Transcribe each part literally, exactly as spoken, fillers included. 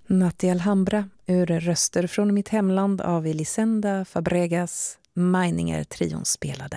Natti Alhambra ur Röster från mitt hemland av Elisenda Fabregas, Meininger trion spelade.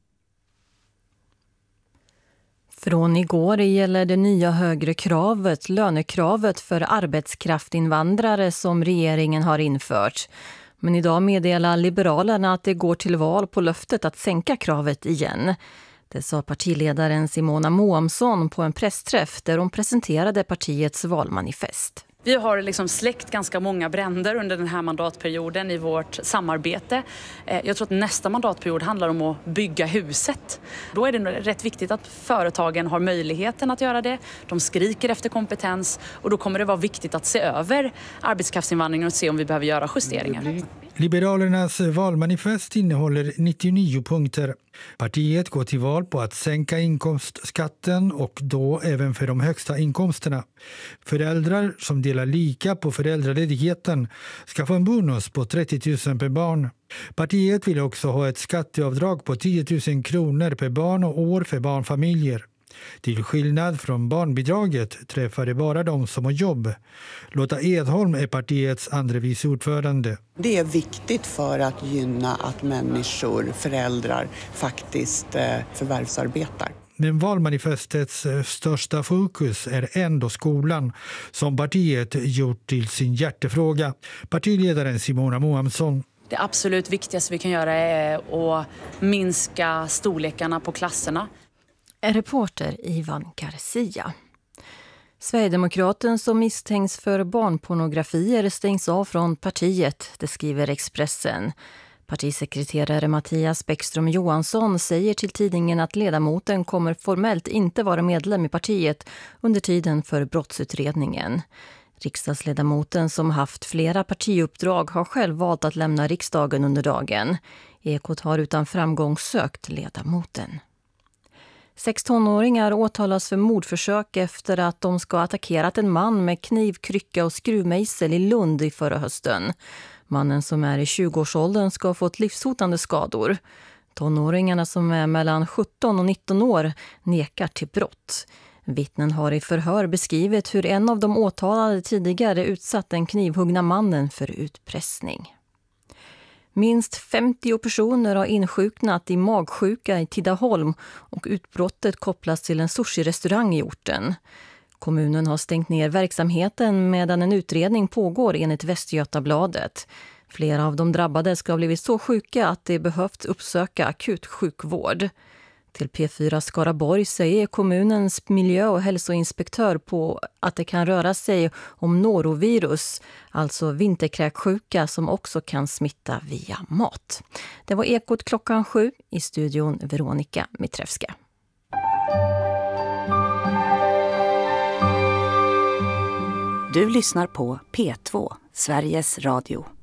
Från igår gäller det nya högre kravet, lönekravet för arbetskraftinvandrare som regeringen har infört. Men idag meddelar Liberalerna att det går till val på löftet att sänka kravet igen. Det sa partiledaren Simona Moamsson på en pressträff där hon presenterade partiets valmanifest. Vi har liksom släckt ganska många bränder under den här mandatperioden i vårt samarbete. Jag tror att nästa mandatperiod handlar om att bygga huset. Då är det rätt viktigt att företagen har möjligheten att göra det. De skriker efter kompetens och då kommer det vara viktigt att se över arbetskraftsinvandringen och se om vi behöver göra justeringar. Liberalernas valmanifest innehåller nittionio punkter. Partiet går till val på att sänka inkomstskatten och då även för de högsta inkomsterna. Föräldrar som delar lika på föräldraledigheten ska få en bonus på trettio tusen per barn. Partiet vill också ha ett skatteavdrag på tio tusen kronor per barn och år för barnfamiljer. Till skillnad från barnbidraget träffar det bara de som har jobb. Lotta Edholm är partiets andre vice ordförande. Det är viktigt för att gynna att människor, föräldrar, faktiskt förvärvsarbetar. Men valmanifestets största fokus är ändå skolan, som partiet gjort till sin hjärtefråga. Partiledaren Simona Moamsson. Det absolut viktigaste vi kan göra är att minska storlekarna på klasserna. En reporter Ivan Garcia. Sverigedemokraten som misstänks för barnpornografier stängs av från partiet, det skriver Expressen. Partisekreterare Mattias Bäckström Johansson säger till tidningen att ledamoten kommer formellt inte vara medlem i partiet under tiden för brottsutredningen. Riksdagsledamoten som haft flera partiuppdrag har själv valt att lämna riksdagen under dagen. Ekot har utan framgång sökt ledamoten. Sex tonåringar åtalas för mordförsök efter att de ska ha attackerat en man med kniv, krycka och skruvmejsel i Lund i förra hösten. Mannen som är i tjugoårsåldern ska ha fått livshotande skador. Tonåringarna som är mellan sjutton och nitton år nekar till brott. Vittnen har i förhör beskrivit hur en av de åtalade tidigare utsatt den knivhuggna mannen för utpressning. Minst femtio personer har insjuknat i magsjuka i Tidaholm och utbrottet kopplas till en sushi-restaurang i orten. Kommunen har stängt ner verksamheten medan en utredning pågår enligt Västgötabladet. Flera av de drabbade ska ha blivit så sjuka att det behövt uppsöka akut sjukvård. Till P fyra Skaraborg säger kommunens miljö- och hälsoinspektör på att det kan röra sig om norovirus, alltså vinterkräksjuka som också kan smitta via mat. Det var Ekot klockan sju, i studion Veronica Mitrevska. Du lyssnar på P två, Sveriges Radio.